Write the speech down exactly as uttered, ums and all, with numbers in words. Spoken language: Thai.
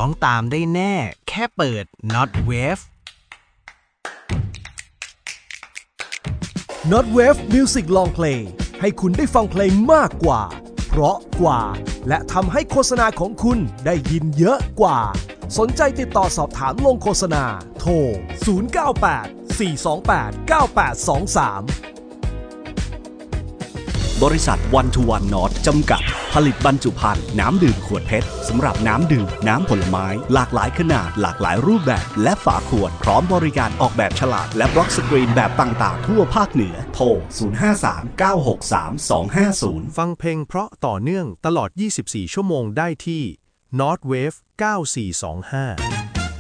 องตามได้แน่แค่เปิด Not Wave Not Wave Music Long Play ให้คุณได้ฟังเพลงมากกว่าเพราะกว่าและทำให้โฆษณาของคุณได้ยินเยอะกว่าสนใจติดต่อสอบถามลงโฆษณาโทรศูนย์ เก้า แปด สี่ สอง แปด เก้า แปด สอง สามบริษัท วัน ทู วัน นอร์ท จำกัดผลิตบรรจุภัณฑ์น้ำดื่มขวดเพชรสำหรับน้ำดื่มน้ำผลไม้หลากหลายขนาดหลากหลายรูปแบบและฝาขวดพร้อมบริการออกแบบฉลากและบล็อกสกรีนแบบต่างๆทั่วภาคเหนือโทรศูนย์ ห้า สาม เก้า หก สาม สอง ห้า ศูนย์ฟังเพลงเพราะต่อเนื่องตลอดยี่สิบสี่ชั่วโมงได้ที่ Not Wave เก้า สี่ สอง ห้า